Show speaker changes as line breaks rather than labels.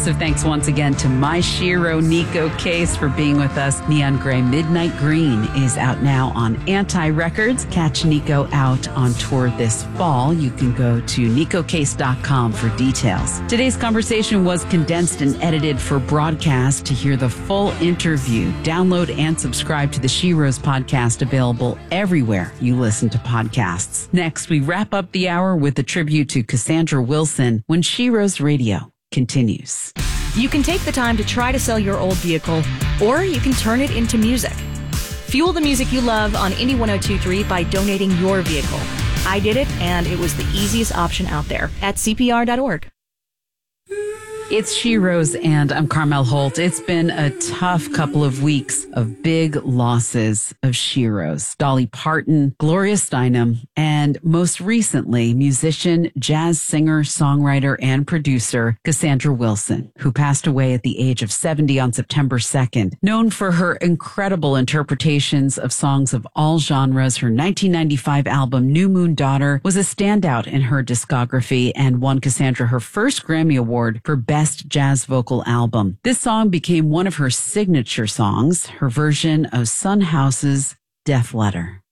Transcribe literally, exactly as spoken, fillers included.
Massive thanks once again to my Shiro Nico Case for being with us. Neon Gray Midnight Green is out now on Anti Records. Catch Nico out on tour this fall. You can go to nico case dot com for details. Today's conversation was condensed and edited for broadcast. To hear the full interview, download and subscribe to the Shiro's podcast, available everywhere you listen to podcasts. Next, we wrap up the hour with a tribute to Cassandra Wilson when Shiro's Radio continues.
You can take the time to try to sell your old vehicle, or you can turn it into music. Fuel the music you love on Indie one oh two point three by donating your vehicle. I did it, and it was the easiest option out there at C P R dot org.
It's Shiro's, and I'm Carmel Holt. It's been a tough couple of weeks of big losses of Shiro's. Dolly Parton, Gloria Steinem, and most recently, musician, jazz singer, songwriter, and producer Cassandra Wilson, who passed away at the age of seventy on September second. Known for her incredible interpretations of songs of all genres, her nineteen ninety-five album New Moon Daughter was a standout in her discography and won Cassandra her first Grammy Award for Best Best Jazz Vocal Album. This song became one of her signature songs, her version of Son House's Death Letter.